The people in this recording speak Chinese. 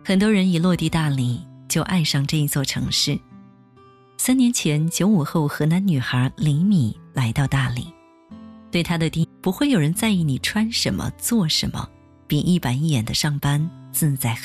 很多人一落地大理就爱上这一座城市。3年前，95后河南女孩李米来到大理，对她的第不会有人在意你穿什么做什么，比一板一眼的上班自在